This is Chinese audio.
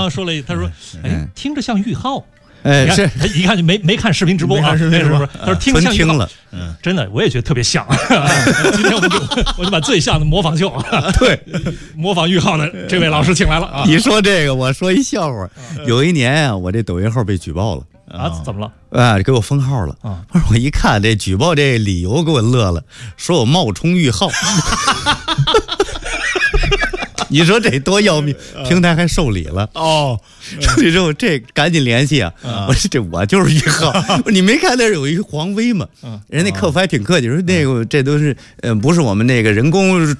刚说了，他说，哎，听着像玉浩。 是他一看就没看视频直播啊， 是不是？ 他说听着像玉浩了， 真的，我也觉得特别像。今天我就把最像的模仿秀， 对， 模仿玉浩的这位老师请来了啊。 你说这个，我说一笑话。有一年啊，我这抖音号被举报了啊，怎么了？ 啊，给我封号了啊！我一看这举报这理由，给我乐了，说我冒充玉浩。你说这多要命，平台还受理了哦。 受理之后，这赶紧联系啊！我说我就是玉浩，你没看那有一个黄威吗？人家客服还挺客气，说那个这都是不是我们那个人工